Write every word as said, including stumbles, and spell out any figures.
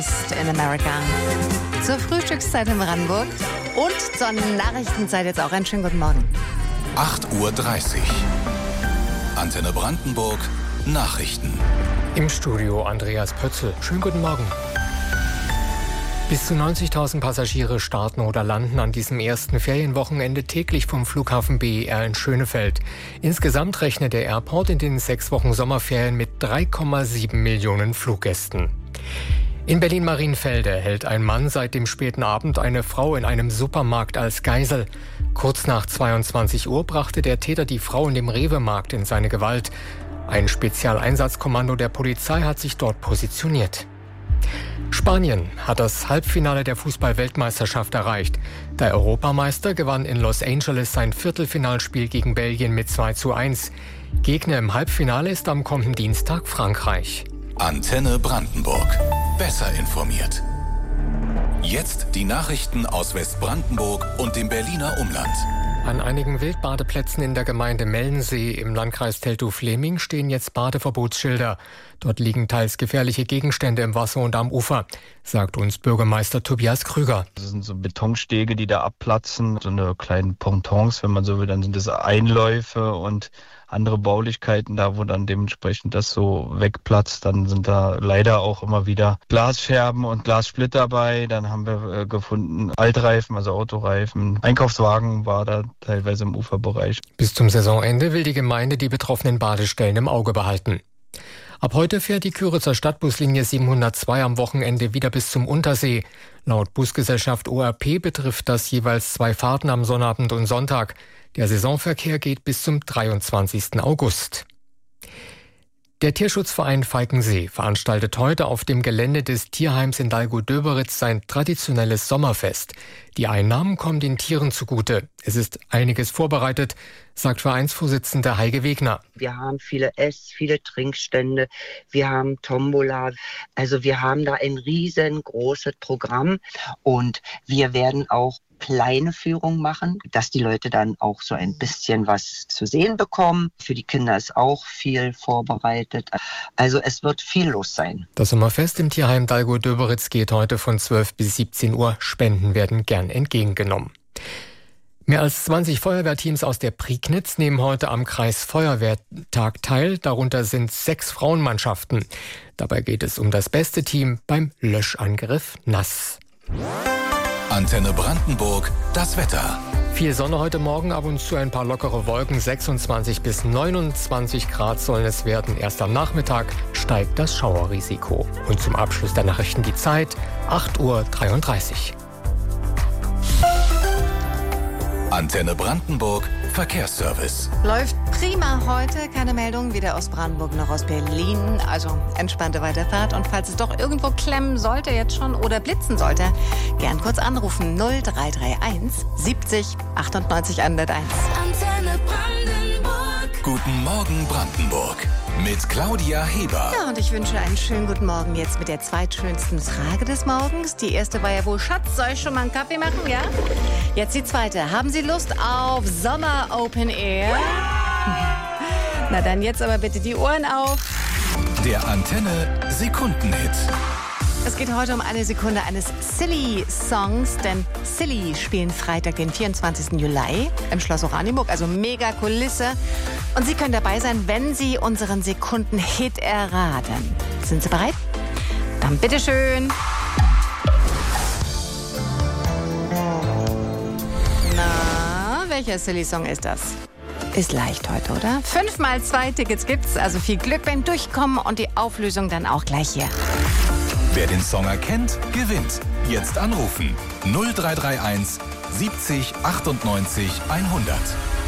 in America. Zur Frühstückszeit in Brandenburg und zur Nachrichtenzeit jetzt auch einen schönen guten Morgen. acht Uhr dreißig. Antenne Brandenburg, Nachrichten. Im Studio Andreas Pötzl. Schönen guten Morgen. Bis zu neunzigtausend Passagiere starten oder landen an diesem ersten Ferienwochenende täglich vom Flughafen B E R in Schönefeld. Insgesamt rechnet der Airport in den sechs Wochen Sommerferien mit drei Komma sieben Millionen Fluggästen. In Berlin-Marienfelde hält ein Mann seit dem späten Abend eine Frau in einem Supermarkt als Geisel. Kurz nach zweiundzwanzig Uhr brachte der Täter die Frau in dem Rewe-Markt in seine Gewalt. Ein Spezialeinsatzkommando der Polizei hat sich dort positioniert. Spanien hat das Halbfinale der Fußball-Weltmeisterschaft erreicht. Der Europameister gewann in Los Angeles sein Viertelfinalspiel gegen Belgien mit zwei zu eins. Gegner im Halbfinale ist am kommenden Dienstag Frankreich. Antenne Brandenburg. Besser informiert. Jetzt die Nachrichten aus Westbrandenburg und dem Berliner Umland. An einigen Wildbadeplätzen in der Gemeinde Mellensee im Landkreis Teltow-Fläming stehen jetzt Badeverbotsschilder. Dort liegen teils gefährliche Gegenstände im Wasser und am Ufer, sagt uns Bürgermeister Tobias Krüger. Das sind so Betonstege, die da abplatzen, so eine kleinen Pontons, wenn man so will, dann sind das Einläufe und andere Baulichkeiten da, wo dann dementsprechend das so wegplatzt. Dann sind da leider auch immer wieder Glasscherben und Glassplitter dabei. Dann haben wir äh, gefunden Altreifen, also Autoreifen. Einkaufswagen war da teilweise im Uferbereich. Bis zum Saisonende will die Gemeinde die betroffenen Badestellen im Auge behalten. Ab heute fährt die Küritzer Stadtbuslinie siebenhundertzwei am Wochenende wieder bis zum Untersee. Laut Busgesellschaft O R P betrifft das jeweils zwei Fahrten am Sonnabend und Sonntag. Der Saisonverkehr geht bis zum dreiundzwanzigsten August. Der Tierschutzverein Falkensee veranstaltet heute auf dem Gelände des Tierheims in Dalgo-Döberitz sein traditionelles Sommerfest. Die Einnahmen kommen den Tieren zugute. Es ist einiges vorbereitet, sagt Vereinsvorsitzender Heike Wegner. Wir haben viele Ess-, viele Trinkstände, wir haben Tombola. Also wir haben da ein riesengroßes Programm und wir werden auch kleine Führung machen, dass die Leute dann auch so ein bisschen was zu sehen bekommen. Für die Kinder ist auch viel vorbereitet. Also es wird viel los sein. Das Sommerfest im Tierheim Dalgo-Döberitz geht heute von zwölf bis siebzehn Uhr. Spenden werden gern entgegengenommen. Mehr als zwanzig Feuerwehrteams aus der Prignitz nehmen heute am Kreisfeuerwehrtag teil. Darunter sind sechs Frauenmannschaften. Dabei geht es um das beste Team beim Löschangriff Nass. Antenne Brandenburg, das Wetter. Viel Sonne heute Morgen, ab und zu ein paar lockere Wolken. sechsundzwanzig bis neunundzwanzig Grad sollen es werden. Erst am Nachmittag steigt das Schauerrisiko. Und zum Abschluss der Nachrichten die Zeit, acht Uhr dreiunddreißig. Antenne Brandenburg, Verkehrsservice. Läuft prima heute. Keine Meldung, weder aus Brandenburg noch aus Berlin. Also entspannte Weiterfahrt. Und falls es doch irgendwo klemmen sollte jetzt schon oder blitzen sollte, gern kurz anrufen. null drei drei eins siebzig achtundneunzig hunderteins. Antenne Brandenburg. Guten Morgen Brandenburg. Mit Claudia Heber. Ja, und ich wünsche einen schönen guten Morgen jetzt mit der zweitschönsten Frage des Morgens. Die erste war ja wohl, Schatz, soll ich schon mal einen Kaffee machen, ja? Jetzt die zweite. Haben Sie Lust auf Sommer Open Air? Na dann jetzt aber bitte die Ohren auf. Der Antenne Sekundenhit. Es geht heute um eine Sekunde eines Silly-Songs, denn Silly spielen Freitag, den vierundzwanzigsten Juli im Schloss Oranienburg, also mega Kulisse. Und Sie können dabei sein, wenn Sie unseren Sekunden-Hit erraten. Sind Sie bereit? Dann bitteschön. Na, welcher Silly-Song ist das? Ist leicht heute, oder? Fünf mal zwei Tickets gibt's, also viel Glück beim Durchkommen und die Auflösung dann auch gleich hier. Wer den Song erkennt, gewinnt. Jetzt anrufen. null drei drei eins siebzig achtundneunzig hundert.